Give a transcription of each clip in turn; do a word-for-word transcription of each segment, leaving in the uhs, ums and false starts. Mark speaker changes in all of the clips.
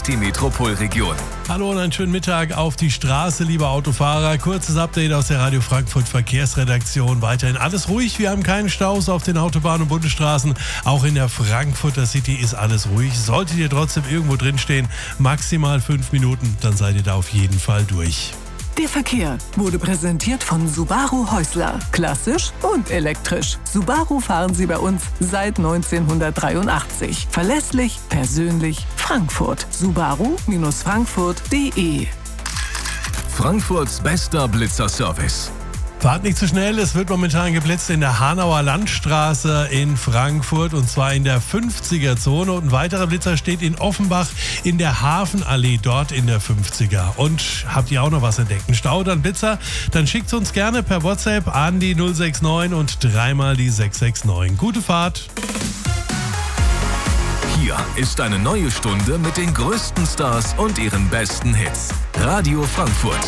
Speaker 1: und die Metropolregion.
Speaker 2: Hallo und einen schönen Mittag auf die Straße, liebe Autofahrer. Kurzes Update aus der Radio Frankfurt Verkehrsredaktion. Weiterhin alles ruhig, wir haben keine Staus auf den Autobahnen und Bundesstraßen. Auch in der Frankfurter City ist alles ruhig. Solltet ihr trotzdem irgendwo drinstehen, maximal fünf Minuten, dann seid ihr da auf jeden Fall durch.
Speaker 3: Der Verkehr wurde präsentiert von Subaru Häusler. Klassisch und elektrisch. Subaru fahren Sie bei uns seit neunzehnhundertdreiundachtzig. Verlässlich, persönlich, Frankfurt. Subaru Frankfurt punkt de.
Speaker 1: Frankfurts bester Blitzerservice.
Speaker 2: Fahrt nicht zu schnell, es wird momentan geblitzt in der Hanauer Landstraße in Frankfurt und zwar in der fünfziger-Zone. Und ein weiterer Blitzer steht in Offenbach in der Hafenallee, dort in der fünfziger. Und habt ihr auch noch was entdeckt? Ein Stau oder ein Blitzer? Dann schickt es uns gerne per WhatsApp an die null sechs neun und dreimal die sechs sechs neun. Gute Fahrt!
Speaker 1: Hier ist eine neue Stunde mit den größten Stars und ihren besten Hits. Radio Frankfurt.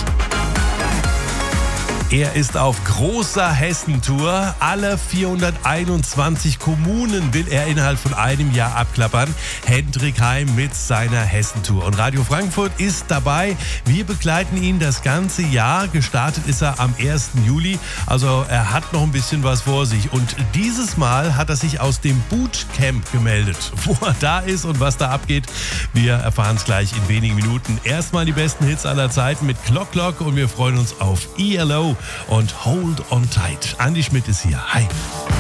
Speaker 2: Er ist auf großer Hessentour. Alle vierhunderteinundzwanzig Kommunen will er innerhalb von einem Jahr abklappern. Hendrik Heim mit seiner Hessentour. Und Radio Frankfurt ist dabei. Wir begleiten ihn das ganze Jahr. Gestartet ist er am ersten Juli. Also er hat noch ein bisschen was vor sich. Und dieses Mal hat er sich aus dem Bootcamp gemeldet. Wo er da ist und was da abgeht, wir erfahren es gleich in wenigen Minuten. Erstmal die besten Hits aller Zeiten mit Clock Clock und wir freuen uns auf E L O und Hold on Tight. Andi Schmidt ist hier. Hi.